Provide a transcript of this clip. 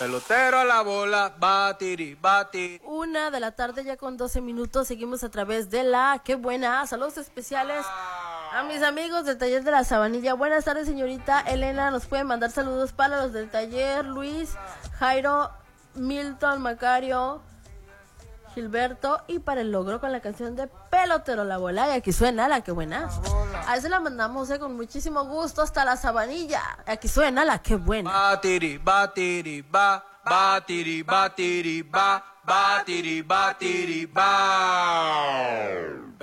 Pelotero a la bola, batiri, batiri. 1:00 ya con 12 minutos. Seguimos a través de la Qué Buena. Saludos especiales a mis amigos del taller de la Sabanilla. Buenas tardes, señorita Elena. Nos pueden mandar saludos para los del taller: Luis, Jairo, Milton, Macario, Gilberto, y para el Logro con la canción de Pelotero a la bola. Y aquí suena la Qué Buena. A eso la mandamos con muchísimo gusto hasta la Sabanilla. Aquí suena la Qué Buena. Batiri, batiri, ba, batiri, batiri, ba, batiri, batiri, ba.